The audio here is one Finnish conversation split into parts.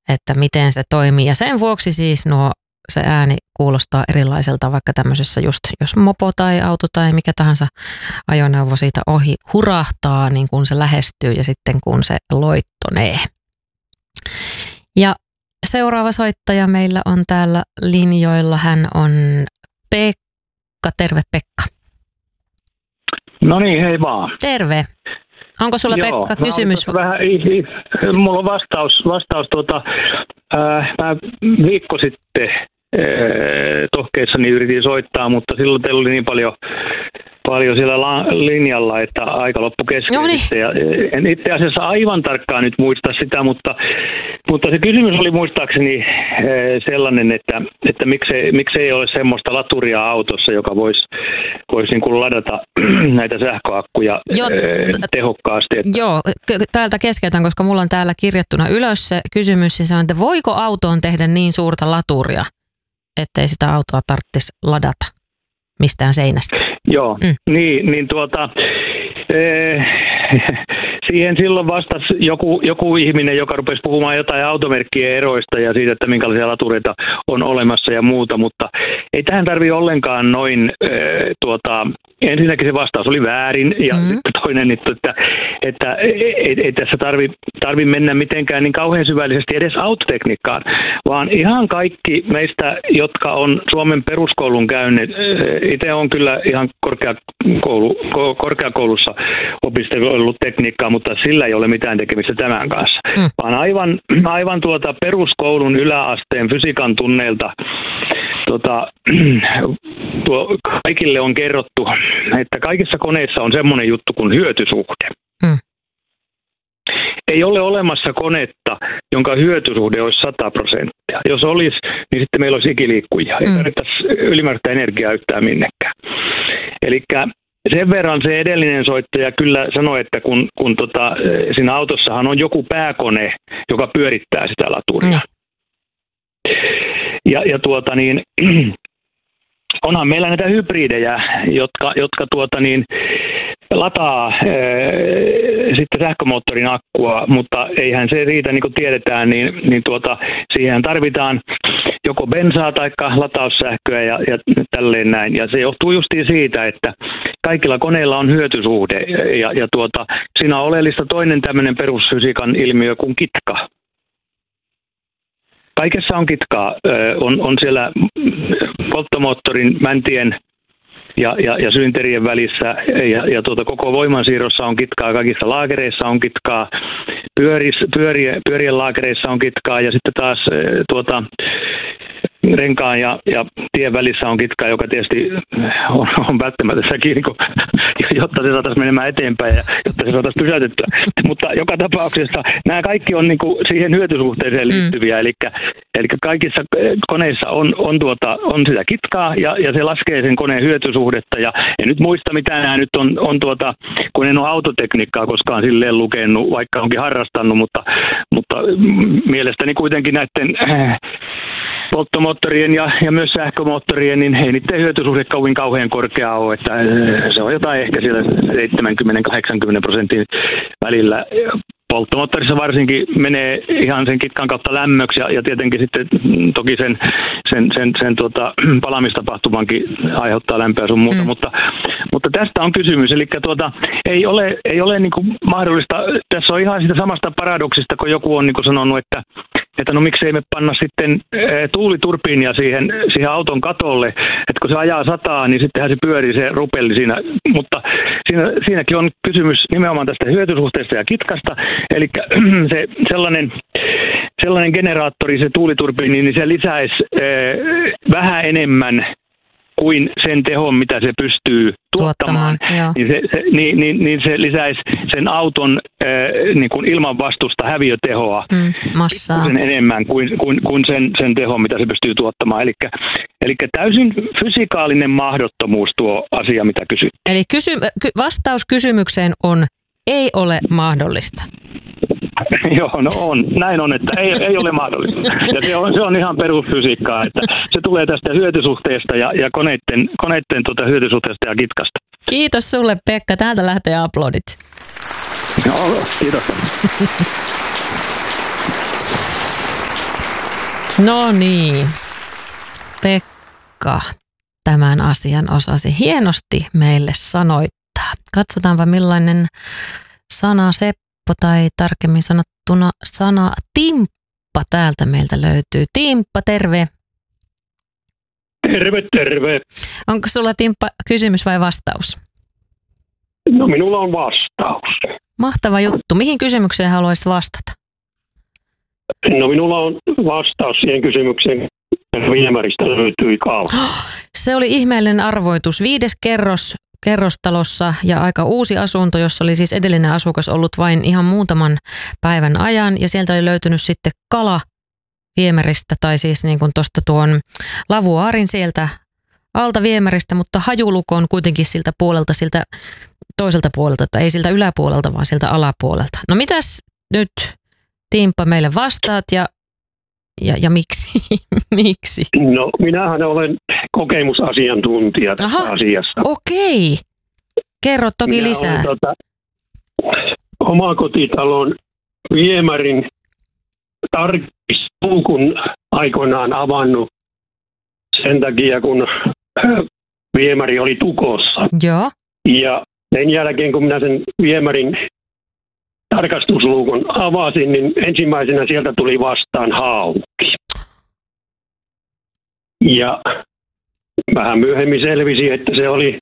että miten se toimii. Ja sen vuoksi siis se ääni kuulostaa erilaiselta vaikka tämmöisessä just, jos mopo tai auto tai mikä tahansa ajoneuvo siitä ohi hurahtaa, niin kun se lähestyy ja sitten kun se loittonee. Ja seuraava soittaja meillä on täällä linjoilla. Hän on Pekka. Terve Pekka. No niin, hei vaan. Terve. Onko sulla Pekka kysymys? Mulla on vastaus mä viikko sitten tohkeissani yritin soittaa, mutta silloin teillä oli niin paljon siellä linjalla, että aika loppu kesken. Ja en itse asiassa aivan tarkkaan nyt muista sitä, mutta se kysymys oli muistaakseni sellainen, että miksei ole semmoista laturia autossa, joka voisi niin kuin ladata näitä sähköakkuja tehokkaasti. Joo, täältä keskeytän, koska mulla on täällä kirjattuna ylös se kysymys, ja se on, että voiko autoon tehdä niin suurta laturia, ettei sitä autoa tarvitsisi ladata mistään seinästä? Joo, siihen silloin vastasi joku ihminen, joka rupesi puhumaan jotain automerkkien eroista ja siitä, että minkälaisia latureita on olemassa ja muuta, mutta ei tähän tarvitse ollenkaan noin, ensinnäkin se vastaus oli väärin ja sitten toinen, että ei tässä tarvi mennä mitenkään niin kauhean syvällisesti edes autotekniikkaan, vaan ihan kaikki meistä, jotka on Suomen peruskoulun käyneet, itse on kyllä ihan korkeakoulussa opiskellut tekniikkaa, mutta sillä ei ole mitään tekemistä tämän kanssa, vaan aivan peruskoulun yläasteen fysiikan tunneilta kaikille on kerrottu, että kaikissa koneissa on semmoinen juttu kuin hyötysuhde. Ei ole olemassa konetta, jonka hyötysuhde olisi 100%. Jos olisi, niin sitten meillä olisi ikiliikkujia. Ei tarvittaisi ylimääräistä energiaa yhtään minnekään. Eli sen verran se edellinen soittaja kyllä sanoi, että kun siinä autossahan on joku pääkone, joka pyörittää sitä laturia. Onhan meillä näitä hybridejä, jotka lataa sitten sähkömoottorin akkua, mutta eihän se riitä, niin kuin tiedetään, siihen tarvitaan joko bensaa tai lataussähköä ja tälleen näin. Ja se johtuu justiin siitä, että kaikilla koneilla on hyötysuhde ja siinä on oleellista toinen tämmöinen perusfysiikan ilmiö kuin kitka. Kaikessa on kitkaa. On siellä polttomoottorin mäntien ja syynterien välissä ja koko voimansiirrossa on kitkaa, kaikissa laakereissa on kitkaa, pyörien laakereissa on kitkaa ja sitten taas renkaan ja tien välissä on kitkaa, joka tietysti on välttämätöntäkin, jotta se saataisiin menemään eteenpäin ja jotta se saataisiin pysäytettyä. Mutta joka tapauksessa nämä kaikki on niin kuin siihen hyötysuhteeseen liittyviä, eli kaikissa koneissa on sitä kitkaa ja se laskee sen koneen hyötysuhdetta. Ja en nyt muista, mitä nämä nyt on kun en ole autotekniikkaa koskaan silleen lukenut, vaikka onkin harrastanut, mutta mielestäni kuitenkin näiden polttomoottorien ja myös sähkömoottorien, niin ei niiden hyötysuhde kauhean korkea ole, että se on jotain ehkä siellä 70-80% välillä. Polttomoottorissa varsinkin menee ihan sen kitkan kautta lämmöksi ja tietenkin sitten toki sen palamistapahtumankin aiheuttaa lämpöä sun muuta, mutta tästä on kysymys, eli ei ole niin kuin mahdollista, tässä on ihan sitä samasta paradoksista, kun joku on niin kuin sanonut, että no miksei me panna sitten tuuliturbiinia siihen auton katolle, että kun se ajaa 100, niin sittenhän se pyörii se rupelli siinä, mutta siinäkin on kysymys nimenomaan tästä hyötysuhteesta ja kitkasta, eli se sellainen generaattori, se tuuliturbiini, niin se lisäisi vähän enemmän kuin sen tehon, mitä se pystyy tuottamaan. Niin se lisäisi sen auton niin kuin ilmanvastusta häviötehoa massaa enemmän kuin sen tehon, mitä se pystyy tuottamaan. Eli täysin fysikaalinen mahdottomuus tuo asia, mitä kysyt. Eli vastaus kysymykseen on, ei ole mahdollista. Joo, no on. Näin on, että ei ole mahdollista. Ja se on ihan perusfysiikkaa, että se tulee tästä hyötysuhteesta ja koneiden hyötysuhteesta ja kitkasta. Kiitos sulle, Pekka. Täältä lähtee aplodit. Joo, kiitos. No niin, Pekka tämän asian osasi hienosti meille sanoittaa. Katsotaanpa millainen sana Seppo tai tarkemmin sanottuna sana Timppa täältä meiltä löytyy. Timppa, terve. Terve, terve. Onko sulla Timppa kysymys vai vastaus? No minulla on vastaus. Mahtava juttu. Mihin kysymykseen haluaisit vastata? No minulla on vastaus siihen kysymykseen, että viemäristä löytyi kala. Se oli ihmeellinen arvoitus. 5. kerrostalossa ja aika uusi asunto, jossa oli siis edellinen asukas ollut vain ihan muutaman päivän ajan. Ja sieltä oli löytynyt sitten kala viemäristä tai siis niin kuin tuosta tuon lavuaarin sieltä alta viemäristä, mutta hajuluko on kuitenkin siltä puolelta, siltä toiselta puolelta, tai ei siltä yläpuolelta, vaan siltä alapuolelta. No mitäs nyt Timppa meille vastaat ja miksi? Miksi? No minähän olen kokemusasiantuntija tässä asiassa. Okei. Kerro toki lisää. Omakotitalon viemärin tarkistukun aikoinaan avannut sen takia, kun viemäri oli tukossa. Joo. Ja sen jälkeen, kun minä sen viemärin tarkastusluukun avasin, niin ensimmäisenä sieltä tuli vastaan haukki. Ja vähän myöhemmin selvisi, että se oli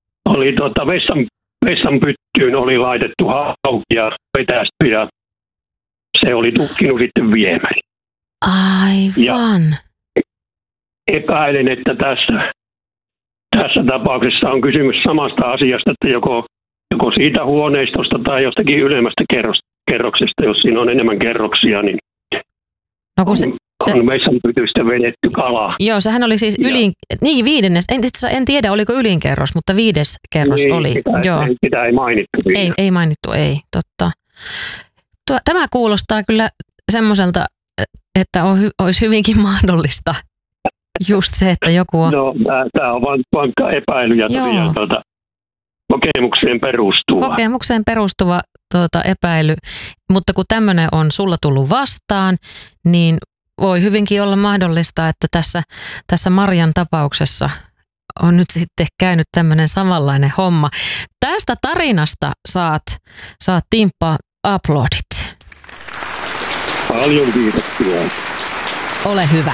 vessan pyttyyn oli laitettu haukki ja vetästy ja se oli tukkinut sitten viemäri. Aivan. Ja epäilen, että tässä tapauksessa on kysymys samasta asiasta, että joko siitä huoneistosta tai jostakin ylemmästä kerroksesta, jos siinä on enemmän kerroksia, niin no kun on vessanpytystä vedetty kalaa. Joo, sehän oli siis viidennes. En tiedä, oliko ylinkerros, mutta 5. kerros niin, oli. Sitä ei mainittu. Ei mainittu, ei, totta. Tämä kuulostaa kyllä semmoiselta, että olisi hyvinkin mahdollista just se, että joku on... No, tämä on vankka epäilyjä tosiaan kokemukseen perustuva epäily, mutta kun tämmöinen on sulla tullut vastaan, niin voi hyvinkin olla mahdollista, että tässä Marjan tapauksessa on nyt sitten käynyt tämmöinen samanlainen homma. Tästä tarinasta saat Timppa aplodit. Paljon kiitoksia. Ole hyvä.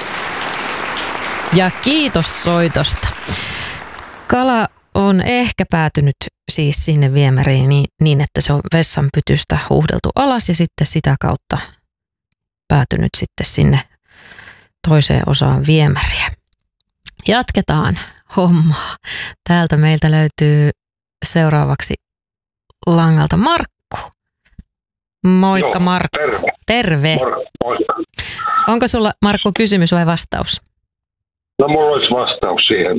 Ja kiitos soitosta. Kala on ehkä päätynyt siis sinne viemäriin niin, että se on vessanpytystä huuhdeltu alas ja sitten sitä kautta päätynyt sitten sinne toiseen osaan viemäriä. Jatketaan hommaa. Täältä meiltä löytyy seuraavaksi langalta Markku. Moikka. Joo, Markku. Terve. Moikka. Onko sulla, Markku, kysymys vai vastaus? No mulla olisi vastaus siihen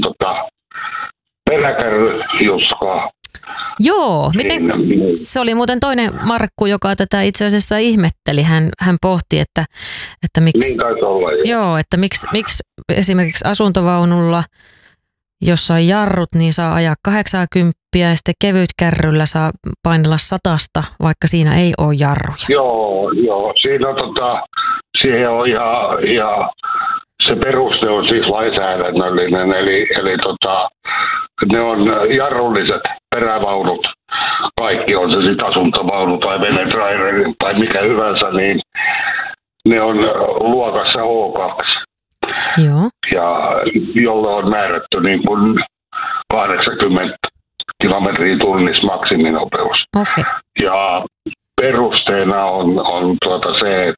peräkärryjuskaa. Joo, miten, se oli muuten toinen Markku, joka tätä itse asiassa ihmetteli. Hän pohti, että miksi, niin taisi olla, joo, että miksi esimerkiksi asuntovaunulla, jossa on jarrut, niin saa ajaa 80 ja sitten kevytkärryllä saa painella 100, vaikka siinä ei ole jarruja. Joo, siinä siihen on ihan se peruste on siis lainsäädännöllinen, eli ne on jarrulliset perävaunut, kaikki on se sitten asuntovaunu tai venetraileri tai mikä hyvänsä, niin ne on luokassa O2. Joo. Ja jolle on määrätty niin kuin 80 kilometriä tunnissa maksiminopeus. Okay. Ja perusteena on se,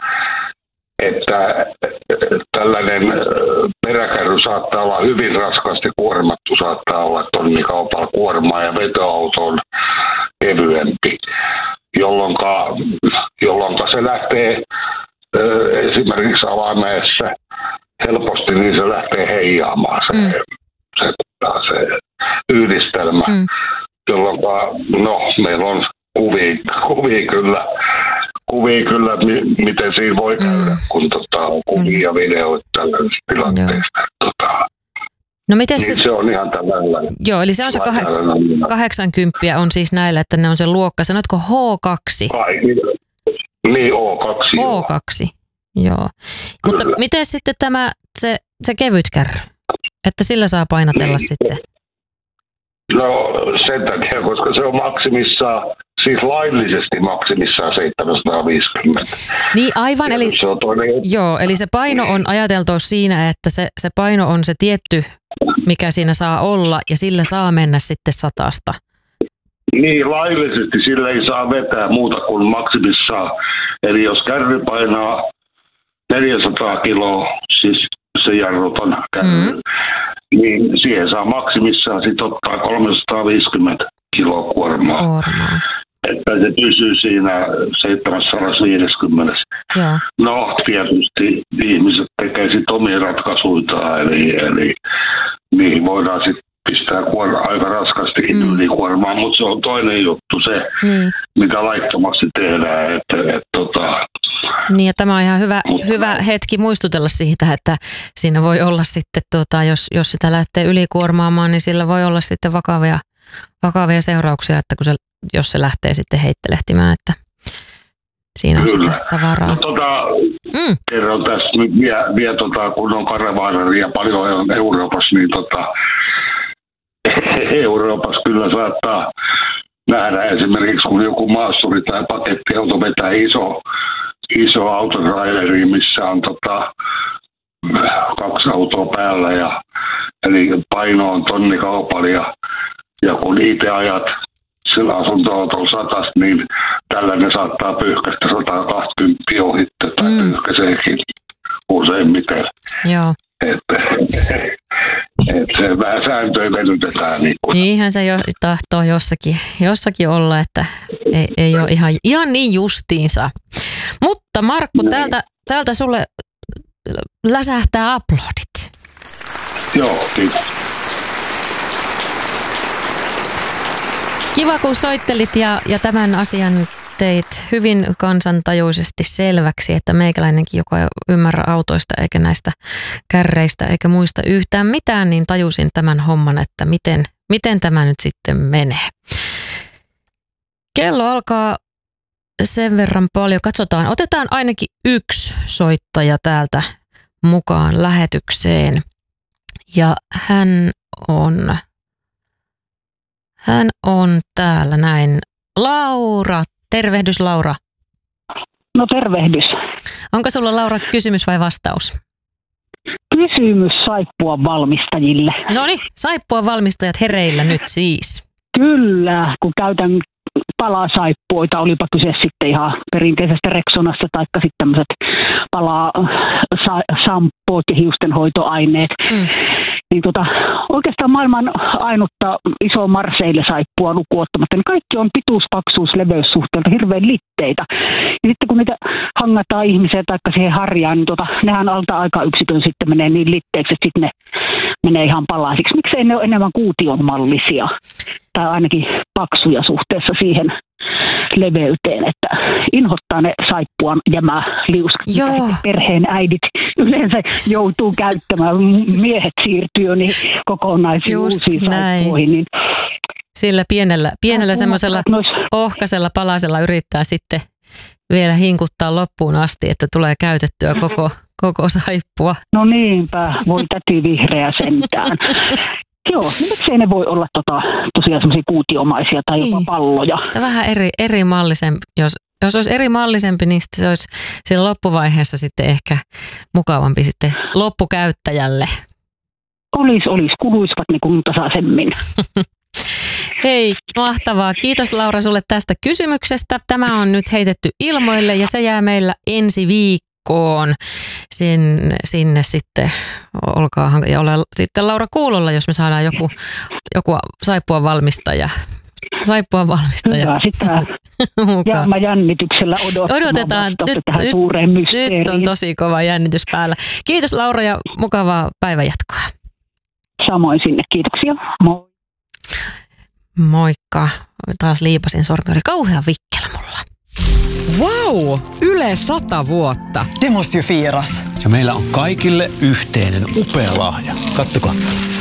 että tällainen peräkärry saattaa olla hyvin raskaasti kuormattu, saattaa olla tonnikaupalla kuormaa ja vetoauto on kevyempi, jolloin se lähtee esimerkiksi alamäessä helposti, niin se lähtee heijaamaan se yhdistelmä, jolloin meillä on kuvia kyllä, miten siinä voi käydä, kun kuvia ja videoita tällaisista tilanteista. No miten niin se on ihan tällainen. Joo, eli se on se 80 on siis näillä, että ne on se luokka. Sanoitko H2? Niin, O2. O2. Joo. Mutta miten sitten se kevyt kärry? Että sillä saa painatella sitten? No sen takia, koska se on maksimissaan, siis laillisesti maksimissaan 750. Niin aivan, eli, se on joo, eli se paino on ajateltu siinä, että se paino on se tietty, mikä siinä saa olla, ja sillä saa mennä sitten 100. Niin, laillisesti sillä ei saa vetää muuta kuin maksimissaan. Eli jos kärry painaa 400 kiloa, siis se jarruton kärry, niin siihen saa maksimissaan sit ottaa 350 kiloa kuormaa. Että se pysyy siinä 750. Joo. No, tietysti ihmiset tekee sitten omia ratkaisuitaan, eli niihin voidaan sitten pistää aika raskastikin ylikuormaa, mutta se on toinen juttu se, mitä laittomasti tehdään. Niin, ja tämä on ihan hyvä hetki muistutella siitä, että siinä voi olla sitten, jos sitä lähtee ylikuormaamaan, niin sillä voi olla sitten vakavia seurauksia, että jos se lähtee sitten heittelehtimään, että siinä on sitä tavaraa. No, kerron tässä nyt vielä kun on karavaaneria paljon Euroopassa, niin Euroopassa kyllä saattaa nähdä esimerkiksi, kun joku maassuri tai pakettiauto vetää iso autotraileri, missä on 2 autoa päällä, eli paino on tonnikaupalla, ja kun itse ajat sillä asuntoautolla 100, niin tällainen saattaa pyyhkäistä 120 ohitte tai pyyhkäiseekin useimmiten. Joo. Se vähän sääntöjä venytetään. Niinhän se tahtoo jossakin olla, että ei ole ihan niin justiinsa. Mutta Markku, täältä sulle läsähtää aplodit. Joo, kiitos. Kiva, kun soittelit ja tämän asian teit hyvin kansantajuisesti selväksi, että meikäläinenkin, joka ei ymmärrä autoista eikä näistä kärreistä eikä muista yhtään mitään, niin tajusin tämän homman, että miten tämä nyt sitten menee. Kello alkaa sen verran paljon. Katsotaan, otetaan ainakin yksi soittaja täältä mukaan lähetykseen. Ja hän on täällä näin. Laura, tervehdys Laura. No tervehdys. Onko sulla Laura kysymys vai vastaus? Kysymys saippuan valmistajille. Noniin, saippuan valmistajat hereillä nyt siis. Kyllä, kun käytän palasaippuoita, olipa kyse sitten ihan perinteisestä Rexonasta tai sitten tämmöiset palasampoot ja hiustenhoitoaineet. Niin oikeastaan maailman ainutta iso Marseille-saippua lukuottamatta, niin kaikki on pituus, paksuus, leveyssuhteelta hirveän litteitä. Ja sitten kun niitä hangataan ihmiseen tai siihen harjaan, niin nehän alta aika yksikön sitten menee niin litteeksi, että sitten ne menee ihan palasiksi. Miksei ne ole enemmän kuutionmallisia tai ainakin paksuja suhteessa siihen leveyteen, että inhottaa ne saippuan jämäliuskat, mitä perheen äidit yleensä joutuu käyttämään. Miehet siirtyy jo niin kokonaisiin uusiin saippuihin. Niin sillä pienellä semmoisella ohkaisella palasella yrittää sitten vielä hinkuttaa loppuun asti, että tulee käytettyä koko saippua. No niinpä, voi täti vihreä sentään. Joo, miksei ne voi olla tosiaan semmoisia kuutiomaisia tai jopa palloja. Tämä vähän eri mallisempi. Jos olisi eri mallisempi, niin se olisi siinä loppuvaiheessa sitten ehkä mukavampi sitten loppukäyttäjälle. Olisi. Kuluisivat ne kun tasaisemmin. Hei, mahtavaa. Kiitos Laura sulle tästä kysymyksestä. Tämä on nyt heitetty ilmoille ja se jää meillä ensi viikkoon. Sinne sitten olkaahan ja ole sitten Laura kuulolla, jos me saadaan joku saippuan valmistaja. Hyvä, sitä mä jännityksellä odotetaan tähän suureen mysteeriin. Nyt on tosi kova jännitys päällä. Kiitos Laura ja mukavaa päivänjatkoa. Samoin sinne, kiitoksia. Moi. Moikka. Taas liipasin sormi, oli kauhean vikkelä mulla. Wow! Yle 100 vuotta. Det måste ju firas. Ja meillä on kaikille yhteinen upea lahja. Kattokaa.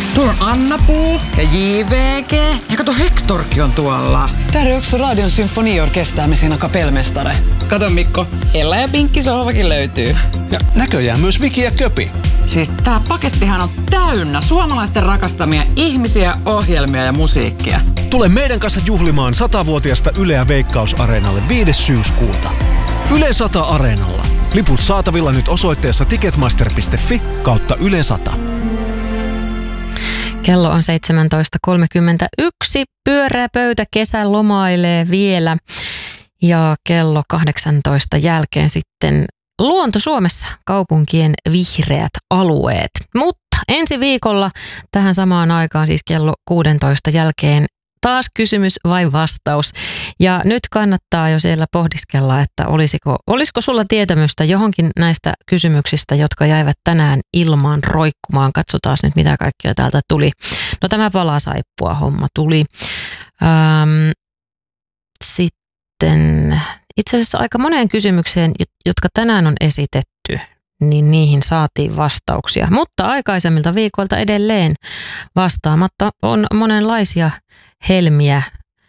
Tuolla on Anna-Puu ja JVG. Ja kato, Hektorkin on tuolla. Där är också Radion symfoniorkester med sina kapellmästare. Kato Mikko, Ella ja Pinkki sohvakin löytyy. Ja näköjään myös Viki ja Köpi. Siis tää pakettihan on täynnä suomalaisten rakastamia ihmisiä, ohjelmia ja musiikkia. Tule meidän kanssa juhlimaan 100-vuotiasta Yleä Veikkaus-areenalle 5. syyskuuta. Yle 100 Areenalla. Liput saatavilla nyt osoitteessa ticketmaster.fi/Yle 100. Kello on 17.31. Pyöreä pöytä kesän lomailee vielä. Ja kello 18 jälkeen sitten Luonto Suomessa, kaupunkien vihreät alueet. Mutta ensi viikolla tähän samaan aikaan, siis kello 16 jälkeen, taas kysymys vai vastaus. Ja nyt kannattaa jo siellä pohdiskella, että olisiko sulla tietämystä johonkin näistä kysymyksistä, jotka jäivät tänään ilmaan roikkumaan. Katsotaan nyt, mitä kaikkea täältä tuli. No tämä palasaippua homma tuli. Sitten itse asiassa aika moneen kysymykseen, jotka tänään on esitetty, niin niihin saatiin vastauksia. Mutta aikaisemmilta viikoilta edelleen vastaamatta on monenlaisia helmiä,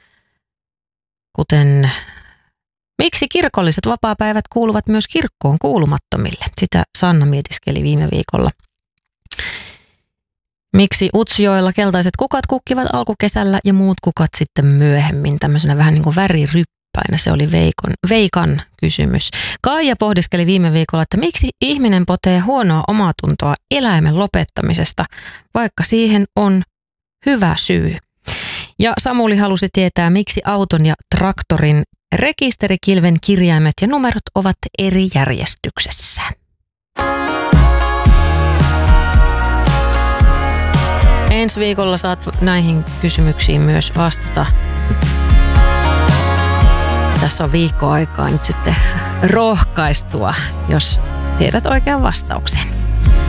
kuten miksi kirkolliset vapaapäivät kuuluvat myös kirkkoon kuulumattomille? Sitä Sanna mietiskeli viime viikolla. Miksi Utsjoella keltaiset kukat kukkivat alkukesällä ja muut kukat sitten myöhemmin, tämmöisenä vähän niin kuin väriryppäinä? Se oli Veikan kysymys. Kaija pohdiskeli viime viikolla, että miksi ihminen potee huonoa omatuntoa eläimen lopettamisesta, vaikka siihen on hyvä syy. Ja Samuli halusi tietää, miksi auton ja traktorin rekisterikilven kirjaimet ja numerot ovat eri järjestyksessä. Ensi viikolla saat näihin kysymyksiin myös vastata. Tässä on viikko aikaa nyt sitten rohkaistua, jos tiedät oikean vastauksen.